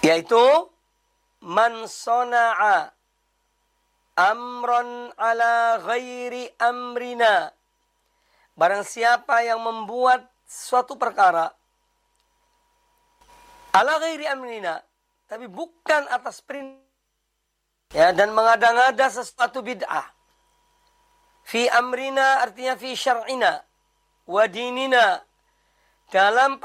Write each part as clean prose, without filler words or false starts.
Yaitu man sana'a amran ala ghairi amrina. Barang siapa yang membuat suatu perkara ala ghairi amrina, tapi bukan atas perintah, ya, dan mengada-ngada sesuatu bid'ah. Fi amrina artinya fi syar'ina wa dinina, dalam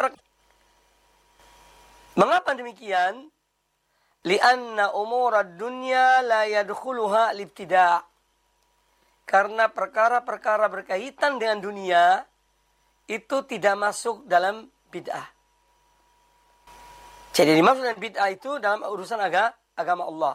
mengapa demikian? Lianna umurad dunya la yadkhuluha al-ibtida'. Karena perkara-perkara berkaitan dengan dunia itu tidak masuk dalam bid'ah. Jadi dimaksud dengan bid'ah itu dalam urusan agama Allah.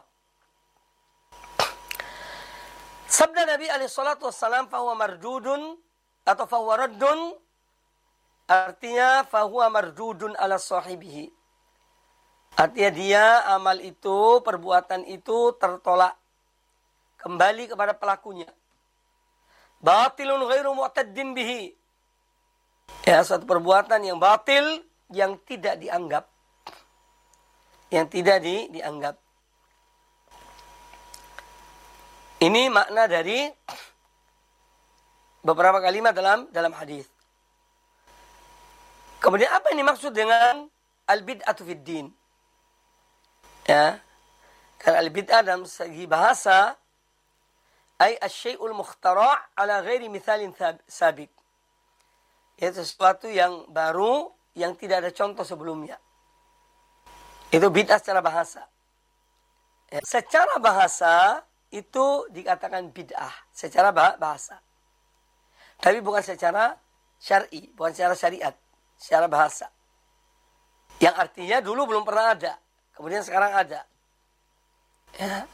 Sabda Nabi alaihi salatu wassalam, fahuwa mardudun atau fahuwa raddun, artinya fahuwa mardudun ala sahibihi. Artinya dia, amal itu, perbuatan itu tertolak kembali kepada pelakunya. Batilun ghairu mu'taddin bihi. Ya, suatu perbuatan yang batil, yang tidak dianggap. Yang tidak dianggap. Ini makna dari beberapa kalimat dalam hadis. Kemudian apa yang dimaksud dengan al-bid'atu fid din? Ya, karena al-bid'ah dalam segi bahasa ay asy-syai'ul mukhtara' ala ghairi mithalin sabiq. Itu sesuatu yang baru yang tidak ada contoh sebelumnya. Itu bid'ah secara bahasa. Ya, secara bahasa itu dikatakan bid'ah secara bahasa. Tapi bukan secara syar'i, bukan secara syariat, secara bahasa. Yang artinya dulu belum pernah ada. Kemudian sekarang ada. Ya.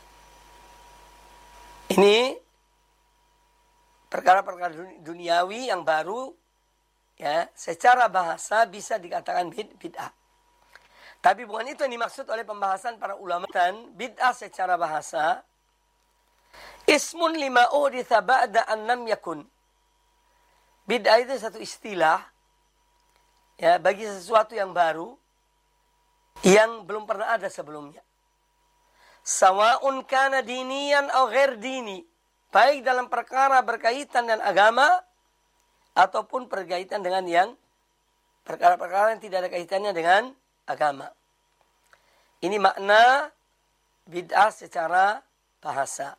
Ini perkara-perkara duniawi yang baru, ya, secara bahasa bisa dikatakan bid'ah. Tapi bukan itu yang dimaksud oleh pembahasan para ulama. Dan bid'ah secara bahasa, ismun lima uhditha ba'da an lam yakun. Bid'ah itu satu istilah, ya, bagi sesuatu yang baru yang belum pernah ada sebelumnya. Sawa'un kana diniyan atau ghair dini. Baik dalam perkara berkaitan dengan agama ataupun berkaitan dengan yang perkara-perkara yang tidak ada kaitannya dengan agama. Ini makna bid'ah secara bahasa.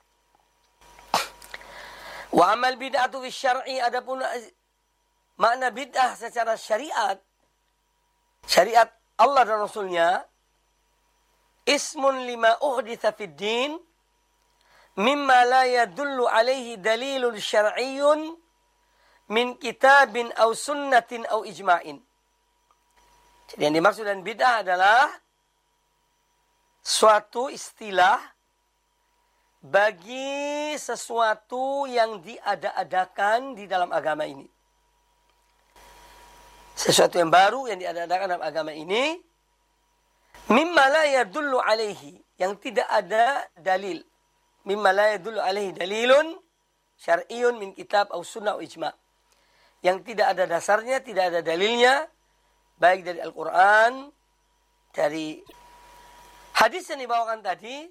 Wa amal bid'atu fi syar'i, adapun makna bid'ah secara syariat, syariat Allah dan Rasulnya, ismun lima uhditha fid din mimma la yadullu alaihi dalilun syar'iyyun min kitabin aw sunnatin aw ijma'in. Jadi yang dimaksud dengan bid'ah adalah suatu istilah bagi sesuatu yang diada-adakan di dalam agama ini. Sesuatu yang baru yang diada-adakan dalam agama ini, mimma la yadullu alaihi, yang tidak ada dalil. Mimma la yadullu alaihi dalilun syar'iyyun min kitab aw sunnah aw ijma'. Yang tidak ada dasarnya, tidak ada dalilnya, baik dari Al-Quran, dari hadis yang dibawakan tadi,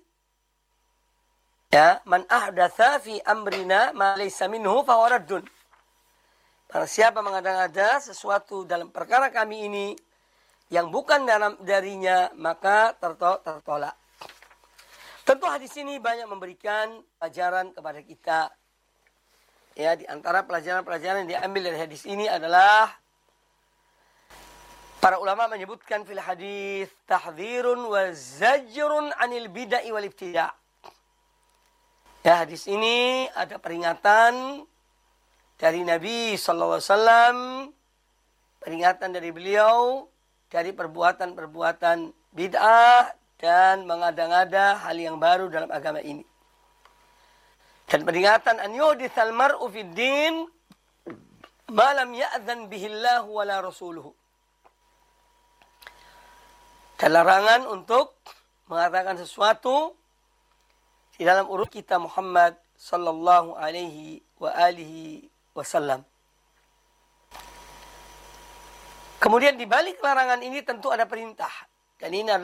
ya, man ahdatsa fi amrina ma laysa minhu fa huwa raddun. Barang siapa mengada-ngada sesuatu dalam perkara kami ini yang bukan darinya, maka tertolak. Tentu hadis ini banyak memberikan pelajaran kepada kita. Ya, di antara pelajaran-pelajaran yang diambil dari hadis ini adalah para ulama menyebutkan fil hadis tahdhirun wa zajrun 'anil bid'ah wal ibtida'. Ya, hadis ini ada peringatan dari Nabi SAW, peringatan dari beliau dari perbuatan-perbuatan bid'ah dan mengada-ngada hal yang baru dalam agama ini. Dan peringatan an yuhditsal mar'u fid din ma lam ya'dzan bihi Allah wa la rasuluhu. Dan larangan untuk mengatakan sesuatu di dalam urut kita Muhammad sallallahu alaihi wa alihi wasallam. Kemudian di balik larangan ini tentu ada perintah. Dan ini